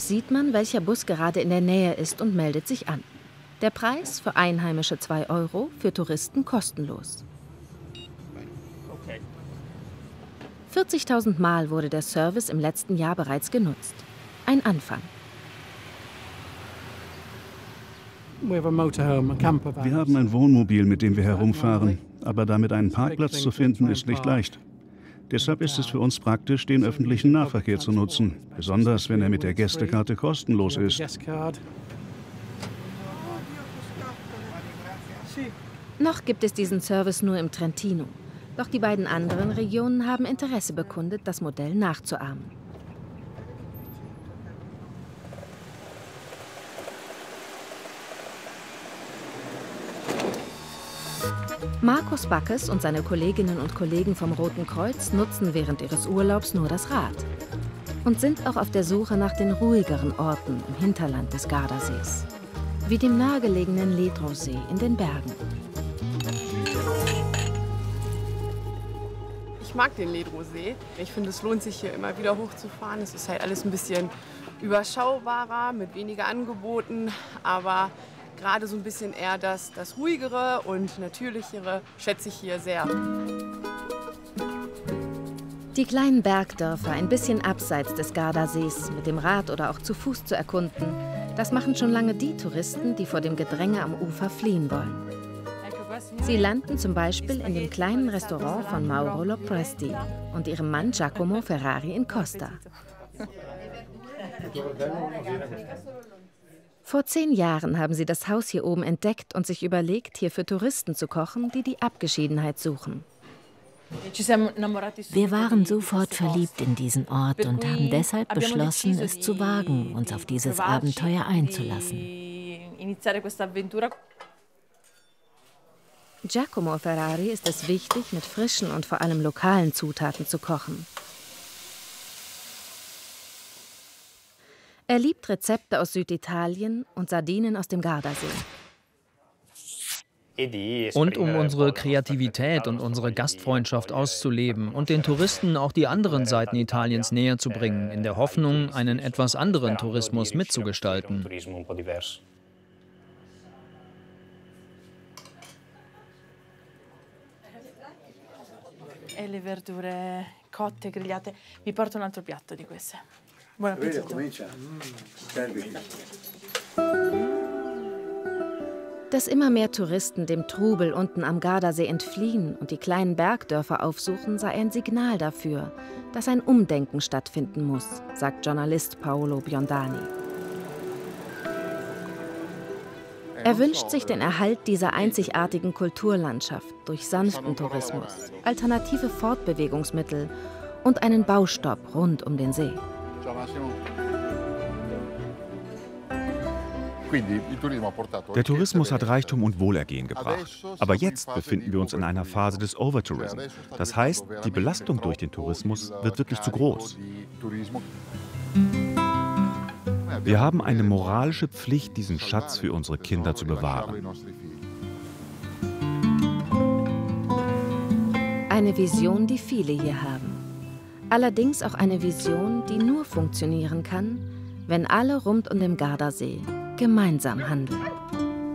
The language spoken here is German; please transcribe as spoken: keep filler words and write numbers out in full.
sieht man, welcher Bus gerade in der Nähe ist und meldet sich an. Der Preis für Einheimische zwei Euro, für Touristen kostenlos. vierzigtausend Mal wurde der Service im letzten Jahr bereits genutzt. Ein Anfang. Wir haben ein Wohnmobil, mit dem wir herumfahren. Aber damit einen Parkplatz zu finden, ist nicht leicht. Deshalb ist es für uns praktisch, den öffentlichen Nahverkehr zu nutzen. Besonders, wenn er mit der Gästekarte kostenlos ist. Noch gibt es diesen Service nur im Trentino. Doch die beiden anderen Regionen haben Interesse bekundet, das Modell nachzuahmen. Markus Backes und seine Kolleginnen und Kollegen vom Roten Kreuz nutzen während ihres Urlaubs nur das Rad und sind auch auf der Suche nach den ruhigeren Orten im Hinterland des Gardasees, wie dem nahegelegenen Ledrosee in den Bergen. Ich mag den Ledrosee. Ich finde, es lohnt sich hier immer wieder hochzufahren. Es ist halt alles ein bisschen überschaubarer, mit weniger Angeboten, aber gerade so ein bisschen eher das, das ruhigere und natürlichere schätze ich hier sehr. Die kleinen Bergdörfer ein bisschen abseits des Gardasees mit dem Rad oder auch zu Fuß zu erkunden, das machen schon lange die Touristen, die vor dem Gedränge am Ufer fliehen wollen. Sie landen zum Beispiel in dem kleinen Restaurant von Mauro Lopresti und ihrem Mann Giacomo Ferrari in Costa. Vor zehn Jahren haben sie das Haus hier oben entdeckt und sich überlegt, hier für Touristen zu kochen, die die Abgeschiedenheit suchen. Wir waren sofort verliebt in diesen Ort und haben deshalb beschlossen, es zu wagen, uns auf dieses Abenteuer einzulassen. Giacomo Ferrari ist es wichtig, mit frischen und vor allem lokalen Zutaten zu kochen. Er liebt Rezepte aus Süditalien und Sardinen aus dem Gardasee. Und um unsere Kreativität und unsere Gastfreundschaft auszuleben und den Touristen auch die anderen Seiten Italiens näher zu bringen, in der Hoffnung, einen etwas anderen Tourismus mitzugestalten. E le verdure cotte, grigliate. Vi porto un altro piatto di queste. Buon appetito. Dass immer mehr Touristen dem Trubel unten am Gardasee entfliehen und die kleinen Bergdörfer aufsuchen, sei ein Signal dafür, dass ein Umdenken stattfinden muss, sagt Journalist Paolo Biondani. Er wünscht sich den Erhalt dieser einzigartigen Kulturlandschaft durch sanften Tourismus, alternative Fortbewegungsmittel und einen Baustopp rund um den See. Der Tourismus hat Reichtum und Wohlergehen gebracht. Aber jetzt befinden wir uns in einer Phase des Overtourism. Das heißt, die Belastung durch den Tourismus wird wirklich zu groß. Wir haben eine moralische Pflicht, diesen Schatz für unsere Kinder zu bewahren. Eine Vision, die viele hier haben. Allerdings auch eine Vision, die nur funktionieren kann, wenn alle rund um den Gardasee gemeinsam handeln.